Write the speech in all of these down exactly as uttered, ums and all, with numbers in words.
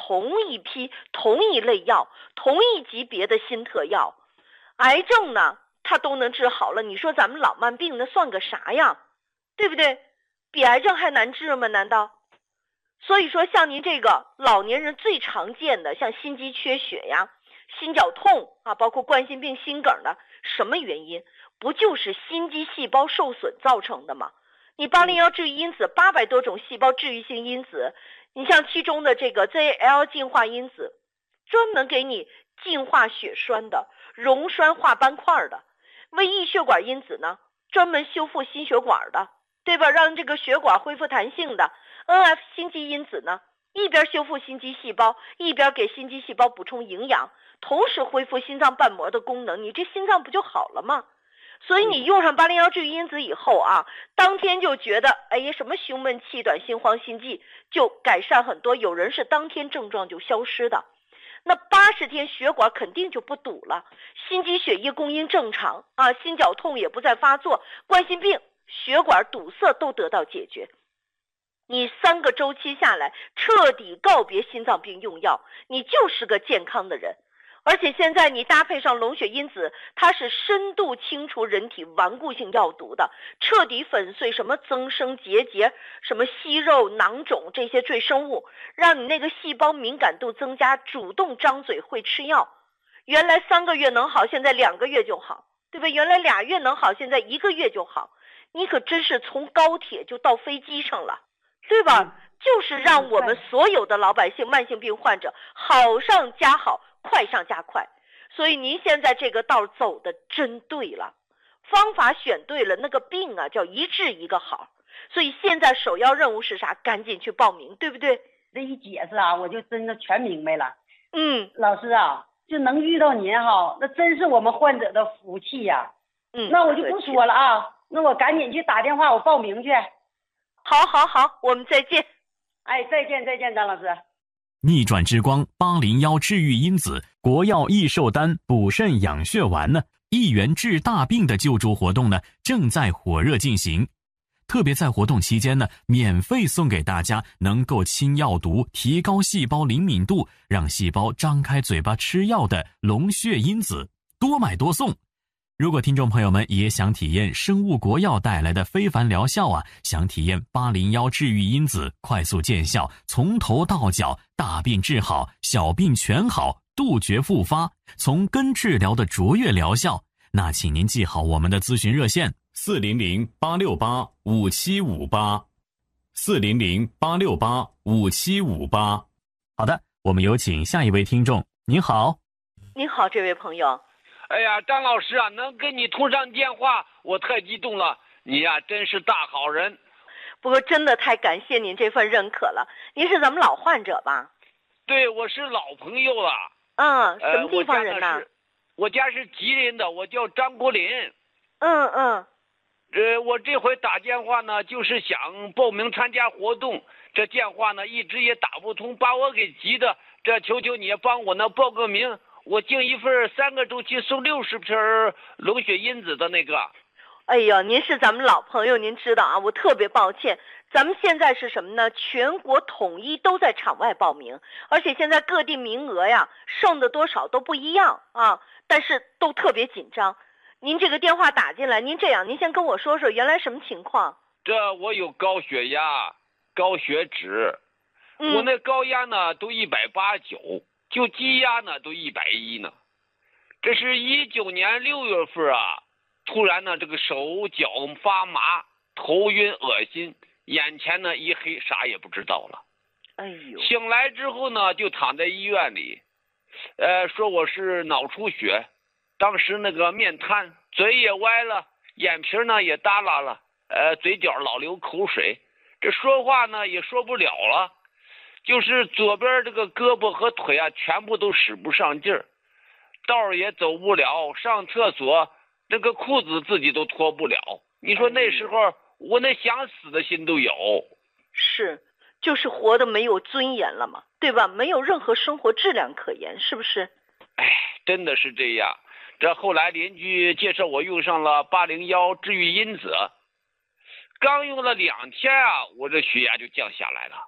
同一批、同一类药、同一级别的新特药，癌症呢它都能治好了，你说咱们老慢病那算个啥呀？对不对？比癌症还难治吗？难道？所以说像您这个老年人最常见的像心肌缺血呀、心绞痛啊，包括冠心病、心梗的，什么原因？不就是心肌细胞受损造成的吗？你八零幺治愈因子八百多种细胞治愈性因子，你像其中的这个 Z L 净化因子，专门给你净化血栓的、溶栓化斑块的；为抑血管因子呢，专门修复心血管的，对吧？让这个血管恢复弹性的。N F 心肌因子呢，一边修复心肌细胞，一边给心肌细胞补充营养，同时恢复心脏瓣膜的功能，你这心脏不就好了吗？所以你用上八零幺治愈因子以后啊，当天就觉得哎呀什么胸闷气短心慌心悸就改善很多，有人是当天症状就消失的。那八十天血管肯定就不堵了，心肌血液供应正常啊，心绞痛也不再发作，冠心病血管堵塞都得到解决。你三个周期下来，彻底告别心脏病用药，你就是个健康的人。而且现在你搭配上龙血因子，它是深度清除人体顽固性药毒的，彻底粉碎什么增生结节、什么息肉囊肿这些赘生物，让你那个细胞敏感度增加，主动张嘴会吃药。原来三个月能好，现在两个月就好，对吧？原来俩月能好，现在一个月就好。你可真是从高铁就到飞机上了，对吧？嗯、就是让我们所有的老百姓、慢性病患者好上加好，快上加快。所以您现在这个道走的真对了，方法选对了，那个病啊叫一治一个好。所以现在首要任务是啥？赶紧去报名，对不对？ 这一解释啊，我就真的全明白了。 嗯， 老师啊，就能遇到您哈，那真是我们患者的福气呀。 嗯， 那我就不说了啊，那我赶紧去打电话，我报名去。 好，好，好，我们再见。 哎，再见，再见，张老师。 逆转之光八零幺治愈因子国药益寿丹补肾养血丸呢，一元治大病的救助活动呢，正在火热进行。特别在活动期间呢，免费送给大家能够清药毒、提高细胞灵敏度，让细胞张开嘴巴吃药的龙血因子，多买多送。如果听众朋友们也想体验生物国药带来的非凡疗效啊，想体验八零幺治愈因子快速见效，从头到脚大病治好，小病全好，杜绝复发，从根治疗的卓越疗效，那请您记好我们的咨询热线四零零八六八五七五八，四零零八六八五七五八。好的，我们有请下一位听众。您好。 您好，这位朋友。 哎呀，张老师啊，能跟你通上电话，我太激动了。你呀、啊，真是大好人。 不过真的太感谢您这份认可了。您是咱们老患者吧？ 对，我是老朋友了。 嗯，什么地方人呢？ 呃、我家是吉林的，我叫张国林。 嗯嗯。 呃，我这回打电话呢，就是想报名参加活动。这电话呢，一直也打不通，把我给急的。这求求你也帮我呢报个名。我订一份三个周期送六十瓶龙血因子的那个。 哎呀，您是咱们老朋友，您知道啊，我特别抱歉。咱们现在是什么呢？全国统一都在场外报名，而且现在各地名额呀，剩的多少都不一样啊，但是都特别紧张。您这个电话打进来，您这样，您先跟我说说原来什么情况？ 这我有高血压、高血脂， 嗯、 我那高压呢都一百八十九。就低压呢都一百一呢，这是一九年六月份啊，突然呢这个手脚发麻，头晕恶心，眼前呢一黑，啥也不知道了。 哎呦！ 醒来之后呢，就躺在医院里，呃，说我是脑出血，当时那个面瘫，嘴也歪了，眼皮呢也耷拉了，呃，嘴角老流口水，这说话呢也说不了了。就是左边这个胳膊和腿啊，全部都使不上劲儿，道也走不了，上厕所那个裤子自己都脱不了。你说那时候我那想死的心都有。 是，就是活得没有尊严了嘛，对吧？没有任何生活质量可言，是不是？ 哎，真的是这样。这后来邻居介绍我用上了八零幺治愈因子，刚用了两天啊，我这血压就降下来了。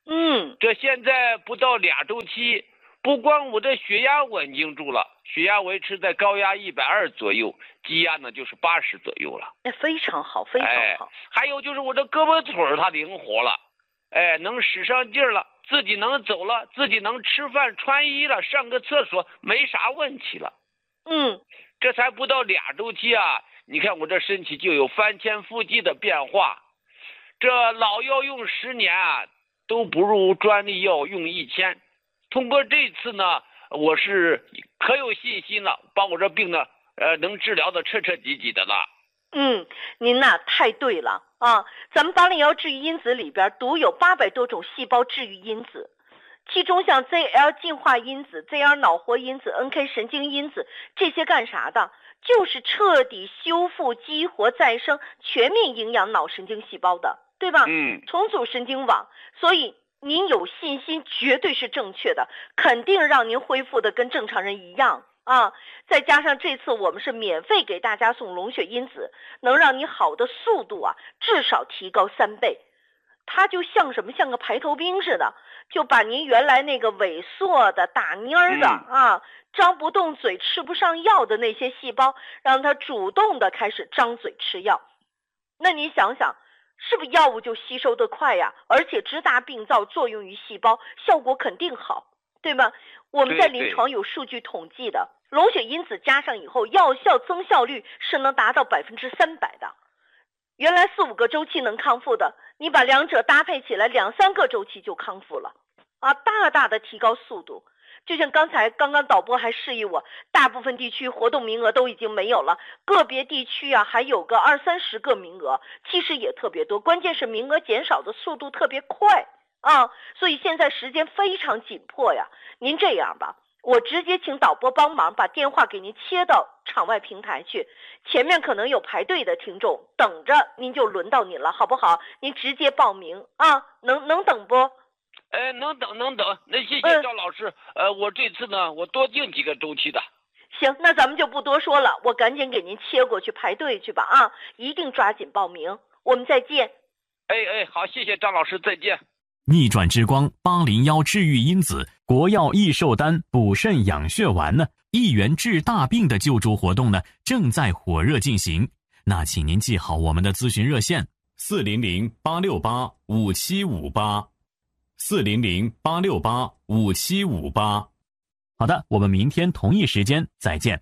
嗯， 这现在不到俩周期，不光我的血压稳定住了，血压维持在高压一百二左右，低压呢就是八十左右了。 那非常好，非常好。 哎，还有就是我这胳膊腿儿它灵活了，哎，能使上劲儿了，自己能走了，自己能吃饭穿衣了，上个厕所没啥问题了。 嗯， 这才不到俩周期啊，你看我这身体就有翻天覆地的变化。这老药用十年啊，都不如专利药用一千。通过这次呢，我是可有信心了，把我这病呢，呃，能治疗的彻彻底底的了。 嗯，您呐太对了啊！咱们八零幺治愈因子里边独有八百多种细胞治愈因子，其中像 Z L 进化因子、Z R 脑活因子、N K 神经因子这些干啥的？就是彻底修复、激活、再生、全面营养脑神经细胞的，对吧？ 嗯， 重组神经网，所以您有信心，绝对是正确的，肯定让您恢复的跟正常人一样啊！再加上这次我们是免费给大家送龙血因子，能让你好的速度啊至少提高三倍。它就像什么，像个排头兵似的，就把您原来那个萎缩的打蔫儿的、嗯、啊，张不动嘴吃不上药的那些细胞，让它主动的开始张嘴吃药。那你想想，是不是药物就吸收得快呀？而且直达病灶，作用于细胞，效果肯定好，对吗？我们在临床有数据统计的，龙血因子加上以后，药效增效率是能达到百分之三百的。原来四五个周期能康复的，你把两者搭配起来，两三个周期就康复了啊，大大的提高速度。就像刚才刚刚导播还示意我，大部分地区活动名额都已经没有了，个别地区啊还有个二三十个名额，其实也特别多，关键是名额减少的速度特别快啊，所以现在时间非常紧迫呀。您这样吧，我直接请导播帮忙把电话给您切到场外平台去，前面可能有排队的听众等着，您就轮到您了，好不好？您直接报名啊，能能等不？ 哎，能等能等，那谢谢赵老师。嗯、呃，我这次呢，我多订几个周期的。 行，那咱们就不多说了，我赶紧给您切过去排队去吧啊！一定抓紧报名，我们再见。 哎哎，好，谢谢张老师，再见。 逆转之光八零幺治愈因子国药益寿丹补肾养血丸呢，一元治大病的救助活动呢，正在火热进行。那请您记好我们的咨询热线：四零零八六八五七五八。四零零八六八五七五八。好的，我们明天同一时间再见。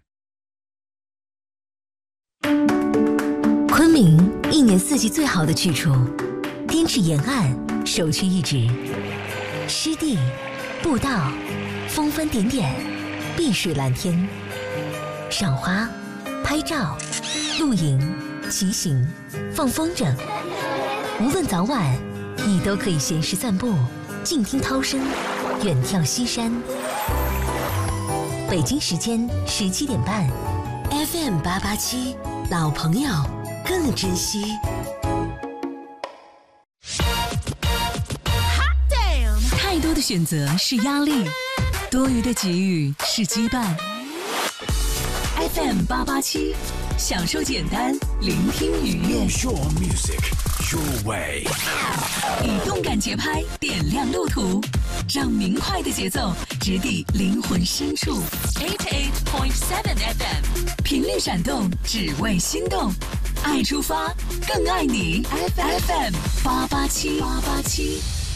昆明一年四季最好的去处，滇池沿岸首屈一指，湿地、步道、峰峰点点，碧水蓝天，赏花、拍照、露营、骑行、放风筝，无论早晚，你都可以闲时散步，静听涛声，远眺西山。北京时间十七点半 ，F M 八八七，老朋友更珍惜。太多的选择是压力，多余的给予是羁绊。F M 八八七，享受简单，聆听愉悦。 Your music, your way。 以动感节拍点亮路途，让明快的节奏直抵灵魂深处。eighty-eight point seven F M， 频率闪动，只为心动，爱出发，更爱你。F M 八八七八八七。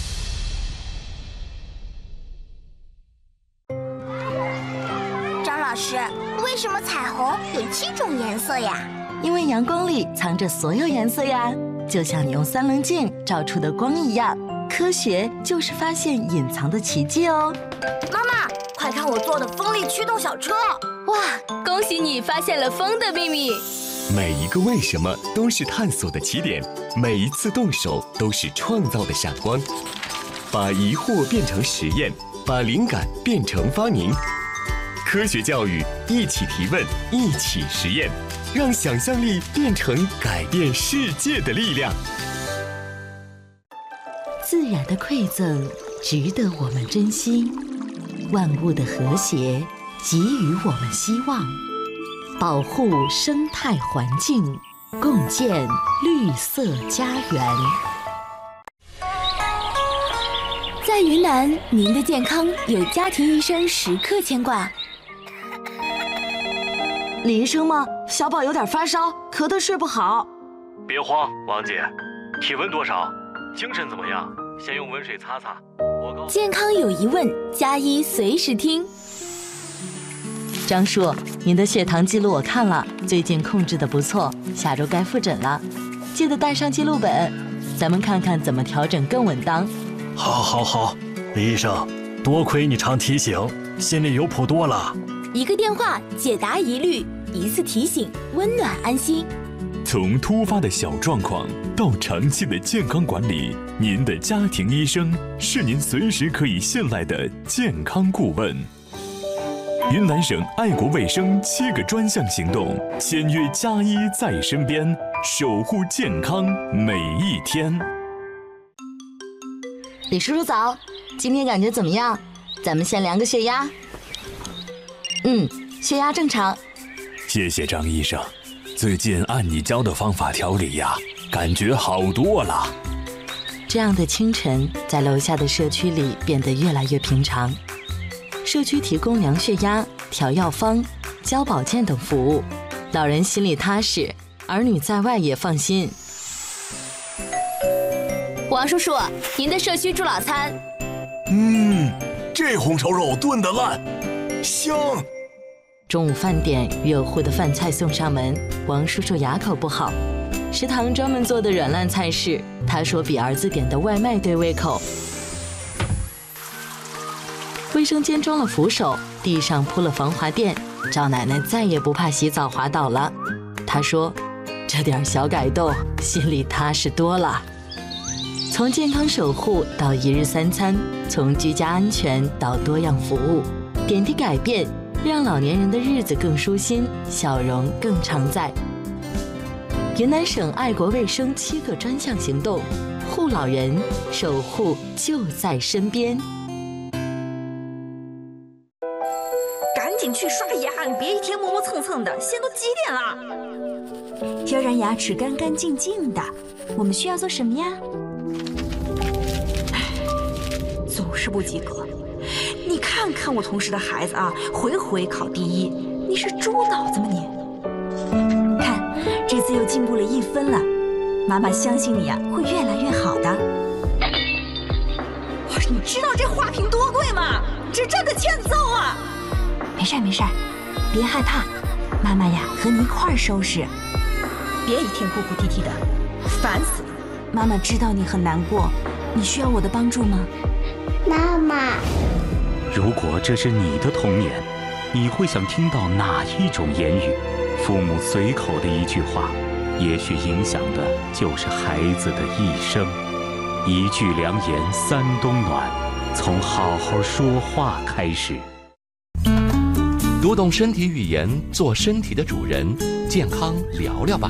张老师，为什么彩虹有七种颜色呀？ 因为阳光里藏着所有颜色呀，就像你用三棱镜照出的光一样。科学就是发现隐藏的奇迹哦。 妈妈，快看我做的风力驱动小车！ 哇，恭喜你发现了风的秘密。 每一个为什么都是探索的起点，每一次动手都是创造的闪光。把疑惑变成实验，把灵感变成发明。科学教育，一起提问，一起实验，让想象力变成改变世界的力量。 自然的馈赠值得我们珍惜，万物的和谐给予我们希望，保护生态环境，共建绿色家园。 在云南，您的健康有家庭医生时刻牵挂。 李医生吗？小宝有点发烧，咳得睡不好。 别慌，王姐，体温多少？精神怎么样？先用温水擦擦。我告健康有疑问，加医随时听。 张叔，您的血糖记录我看了，最近控制的不错，下周该复诊了，记得带上记录本，咱们看看怎么调整更稳当。 好，好，好，李医生，多亏你常提醒，心里有谱多了。 一个电话解答疑虑，一次提醒温暖安心。 从突发的小状况到长期的健康管理，您的家庭医生是您随时可以信赖的健康顾问。云南省爱国卫生七个专项行动，签约加医在身边，守护健康每一天。 李叔叔早，今天感觉怎么样？咱们先量个血压。嗯，血压正常。 谢谢张医生，最近按你教的方法调理呀，感觉好多了。 这样的清晨，在楼下的社区里变得越来越平常。社区提供量血压、调药方、教保健等服务，老人心里踏实，儿女在外也放心。 王叔叔，您的社区助老餐。 嗯，这红烧肉炖得烂，香。 中午饭点，热乎的饭菜送上门，王叔叔牙口不好，食堂专门做的软烂菜式，他说比儿子点的外卖对胃口。卫生间装了扶手，地上铺了防滑垫，赵奶奶再也不怕洗澡滑倒了。她说，这点小改动，心里踏实多了。从健康守护到一日三餐，从居家安全到多样服务，点滴改变，让老年人的日子更舒心，笑容更常在。云南省爱国卫生七个专项行动，护老人，守护就在身边。 赶紧去刷牙，你别一天磨磨蹭蹭的，现在都几点了？ 要让牙齿干干净净的，我们需要做什么呀？ 总是不及格。你看看我同事的孩子啊，回回考第一，你是猪脑子吗你？ 看，这次又进步了一分了，妈妈相信你啊，会越来越好的。 哇，你知道这花瓶多贵吗？这真的欠揍啊！ 没事没事，别害怕，妈妈呀和你一块儿收拾。 别一天哭哭啼啼的，烦死了。 妈妈知道你很难过，你需要我的帮助吗？ 妈妈， 如果这是你的童年，你会想听到哪一种言语？父母随口的一句话，也许影响的就是孩子的一生。一句良言三冬暖，从好好说话开始。 读懂身体语言，做身体的主人，健康聊聊吧。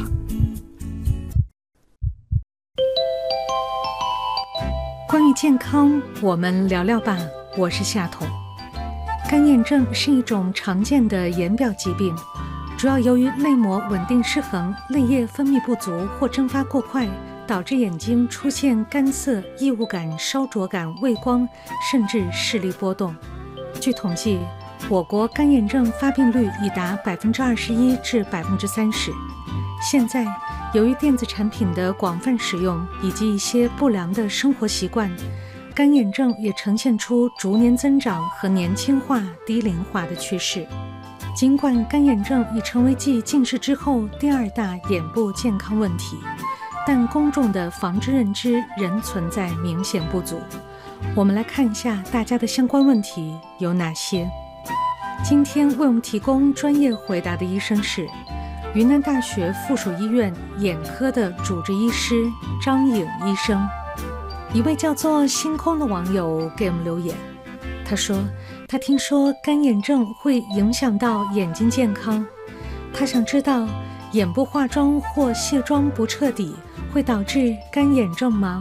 关于健康，我们聊聊吧。我是夏彤。干眼症是一种常见的眼表疾病，主要由于泪膜稳定失衡、泪液分泌不足或蒸发过快，导致眼睛出现干涩、异物感、烧灼感、畏光，甚至视力波动。据统计，我国干眼症发病率已达百分之二十一至百分之三十。现在，由于电子产品的广泛使用以及一些不良的生活习惯，干眼症也呈现出逐年增长和年轻化、低龄化的趋势。尽管干眼症已成为继近视之后第二大眼部健康问题，但公众的防治认知仍存在明显不足。我们来看一下大家的相关问题有哪些。今天为我们提供专业回答的医生是云南大学附属医院眼科的主治医师张颖医生。一位叫做星空的网友给我们留言，他说他听说干眼症会影响到眼睛健康，他想知道眼部化妆或卸妆不彻底会导致干眼症吗？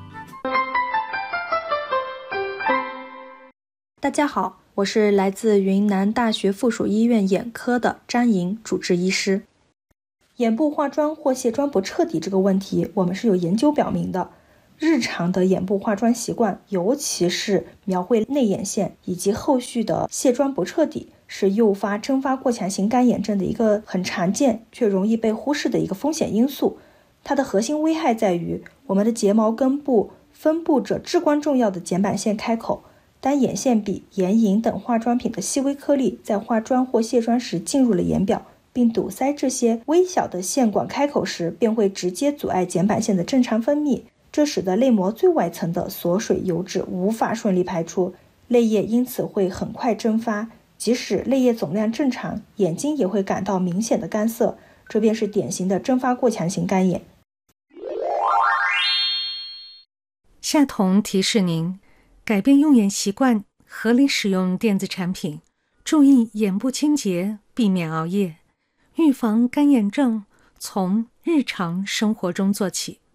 大家好，我是来自云南大学附属医院眼科的张颖主治医师。眼部化妆或卸妆不彻底这个问题，我们是有研究表明的。 日常的眼部化妆习惯，尤其是描绘内眼线以及后续的卸妆不彻底，是诱发蒸发过强型干眼症的一个很常见却容易被忽视的一个风险因素。它的核心危害在于我们的睫毛根部分布着至关重要的睑板腺开口，当眼线笔、眼影等化妆品的细微颗粒在化妆或卸妆时进入了眼表，并堵塞这些微小的线管开口时，便会直接阻碍睑板腺的正常分泌，这使得泪膜最外层的锁水油脂无法顺利排出，泪液因此会很快蒸发，即使泪液总量正常，眼睛也会感到明显的干涩，这便是典型的蒸发过强型干眼。 夏彤提示您，改变用眼习惯，合理使用电子产品，注意眼部清洁，避免熬夜，预防干眼症，从日常生活中做起。